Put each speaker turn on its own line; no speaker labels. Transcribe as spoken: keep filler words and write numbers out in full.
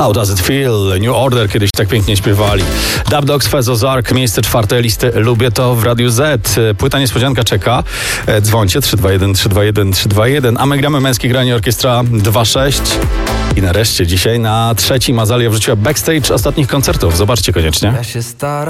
How Does It Feel? New Order kiedyś tak pięknie śpiewali. Dub Dogs, Fez Ozark, miejsce czwarte listy Lubię to w Radiu Z. Płyta niespodzianka czeka. Dzwońcie trzy dwa jeden trzy dwa jeden trzy dwa jeden, a my gramy Męskie Granie Orkiestra dwa sześć. I nareszcie dzisiaj na trzecim Azalia wrzuciła backstage ostatnich koncertów. Zobaczcie koniecznie.
Ja się staram.